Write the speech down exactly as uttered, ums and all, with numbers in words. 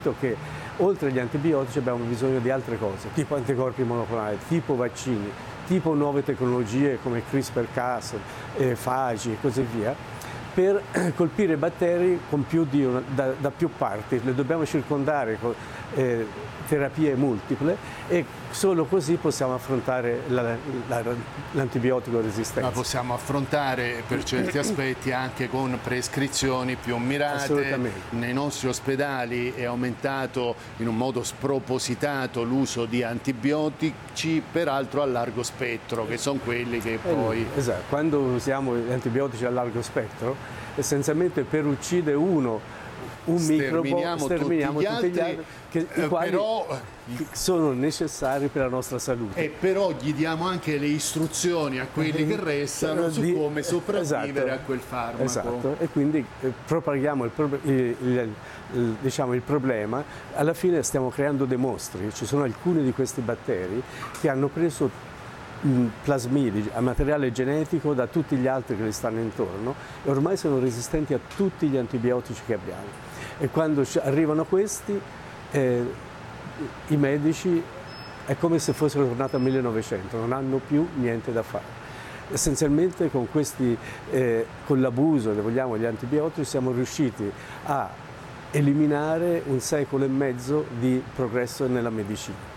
che oltre agli antibiotici abbiamo bisogno di altre cose, tipo anticorpi monoclonali, tipo vaccini, tipo nuove tecnologie come CRISPR-Cas, eh, fagi e così via, per colpire i batteri con più di una, da, da più parti. Le dobbiamo circondare con eh, terapie multiple e solo così possiamo affrontare la, la, l'antibiotico resistenza. Ma possiamo affrontare per certi aspetti anche con prescrizioni più mirate. Nei nostri ospedali è aumentato in un modo spropositato l'uso di antibiotici, peraltro a largo spettro, che sono quelli che poi... Esatto, quando usiamo gli antibiotici a largo spettro, essenzialmente per uccidere uno un sterminiamo microbo, sterminiamo tutti gli altri, tutti gli altri che, eh, i quali però, sono necessari per la nostra salute. E però gli diamo anche le istruzioni a quelli che restano su come sopravvivere esatto, a quel farmaco. Esatto, e quindi eh, propaghiamo il, il, il, il, diciamo, il problema. Alla fine stiamo creando dei mostri. Ci sono alcuni di questi batteri che hanno preso plasmidi, a materiale genetico da tutti gli altri che li stanno intorno e ormai sono resistenti a tutti gli antibiotici che abbiamo. E quando arrivano questi, eh, i medici è come se fossero tornati al millenovecento, non hanno più niente da fare. Essenzialmente con questi, eh, con l'abuso, se vogliamo, degli antibiotici siamo riusciti a eliminare un secolo e mezzo di progresso nella medicina.